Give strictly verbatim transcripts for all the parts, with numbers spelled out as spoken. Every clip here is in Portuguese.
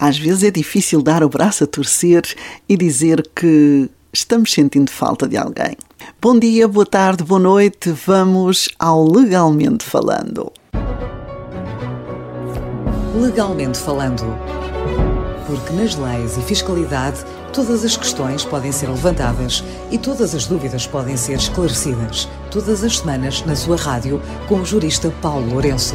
Às vezes é difícil dar o braço a torcer e dizer que estamos sentindo falta de alguém. Bom dia, boa tarde, boa noite. Vamos ao Legalmente Falando. Legalmente Falando. Porque nas leis e fiscalidade todas as questões podem ser levantadas e todas as dúvidas podem ser esclarecidas. Todas as semanas na sua rádio com o jurista Paulo Lourenço.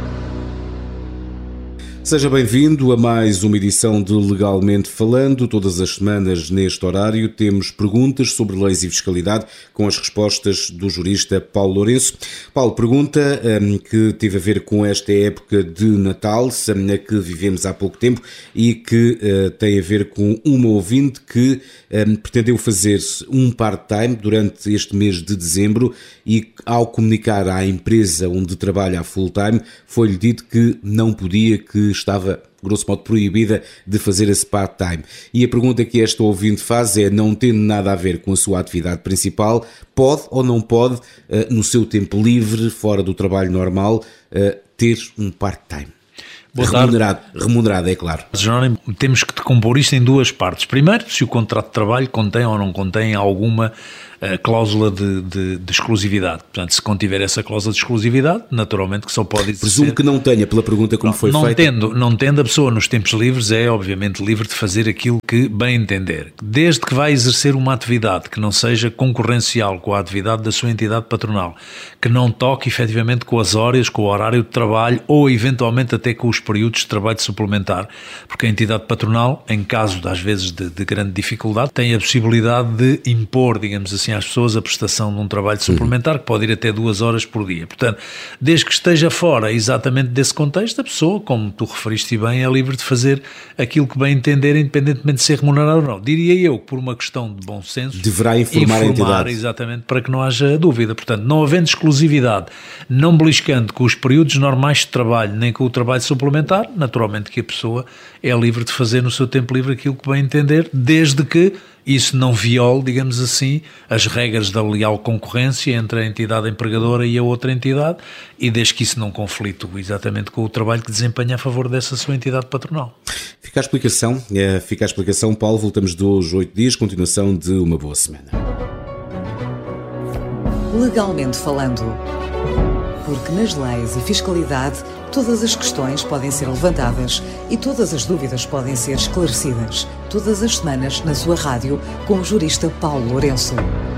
Seja bem-vindo a mais uma edição de Legalmente Falando. Todas as semanas, neste horário, temos perguntas sobre leis e fiscalidade com as respostas do jurista Paulo Lourenço. Paulo, pergunta um, que teve a ver com esta época de Natal, a que vivemos há pouco tempo, e que uh, tem a ver com uma ouvinte que um, pretendeu fazer um part-time durante este mês de dezembro e, ao comunicar à empresa onde trabalha a full-time, foi-lhe dito que não podia, que estava, grosso modo, proibida de fazer esse part-time. E a pergunta que esta ouvinte faz é, não tendo nada a ver com a sua atividade principal, pode ou não pode, no seu tempo livre, fora do trabalho normal, ter um part-time? Remunerado, remunerado, é claro. Jerónimo, temos que compor isto em duas partes. Primeiro, se o contrato de trabalho contém ou não contém alguma uh, cláusula de, de, de exclusividade. Portanto, se contiver essa cláusula de exclusividade, naturalmente que só pode exercer... Presumo que não tenha, pela pergunta como não, foi não feita. Tendo, não tendo, a pessoa nos tempos livres é, obviamente, livre de fazer aquilo que bem entender. Desde que vai exercer uma atividade que não seja concorrencial com a atividade da sua entidade patronal, que não toque, efetivamente, com as horas, com o horário de trabalho ou, eventualmente, até com os períodos de trabalho suplementar, porque a entidade patronal, em caso, às vezes, de, de grande dificuldade, tem a possibilidade de impor, digamos assim, às pessoas a prestação de um trabalho suplementar, que pode ir até duas horas por dia. Portanto, desde que esteja fora exatamente desse contexto, a pessoa, como tu referiste bem, é livre de fazer aquilo que bem entender, independentemente de ser remunerado ou não. Diria eu que, por uma questão de bom senso, deverá informar, informar a entidade. Exatamente, para que não haja dúvida. Portanto, não havendo exclusividade, não beliscando com os períodos normais de trabalho, nem com o trabalho suplementar, naturalmente que a pessoa é livre de fazer no seu tempo livre aquilo que bem entender, desde que isso não viole, digamos assim, as regras da leal concorrência entre a entidade empregadora e a outra entidade, e desde que isso não conflite exatamente com o trabalho que desempenha a favor dessa sua entidade patronal. Fica a explicação, é, fica a explicação, Paulo. Voltamos dos oito dias, continuação de uma boa semana. Legalmente Falando. Porque nas leis e fiscalidade todas as questões podem ser levantadas e todas as dúvidas podem ser esclarecidas. Todas as semanas na sua rádio com o jurista Paulo Lourenço.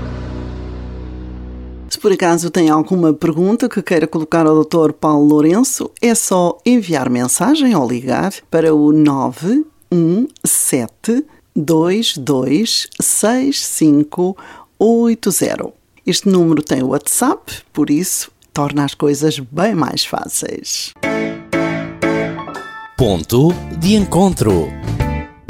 Se por acaso tem alguma pergunta que queira colocar ao doutor Paulo Lourenço, é só enviar mensagem ou ligar para o nove um sete dois dois seis cinco oito zero. Este número tem o WhatsApp, por isso torna as coisas bem mais fáceis. Ponto de encontro.